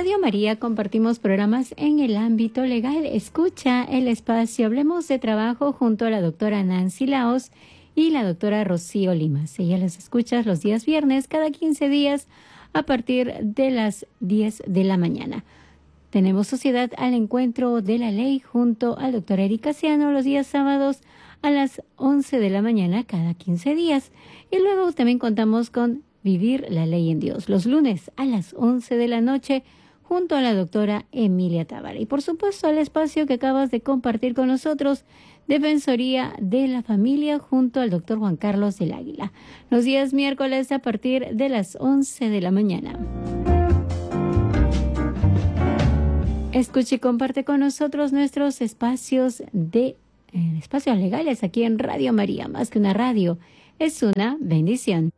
Radio María compartimos programas en el ámbito legal. Escucha el espacio Hablemos de Trabajo junto a la doctora Nancy Laos y la doctora Rocío Limas. Ella las escucha los días viernes, cada 15 días, a partir de las 10 de la mañana. Tenemos Sociedad al Encuentro de la Ley junto al doctor Eric Casiano los días sábados a las 11 de la mañana cada 15 días. Y luego también contamos con Vivir la Ley en Dios los lunes a las 11 de la noche junto a la doctora Emilia Tábara. Y por supuesto al espacio que acabas de compartir con nosotros, Defensoría de la Familia junto al doctor Juan Carlos del Águila, los días miércoles a partir de las 11 de la mañana. Escucha y comparte con nosotros nuestros espacios legales aquí en Radio María. Más que una radio, es una bendición.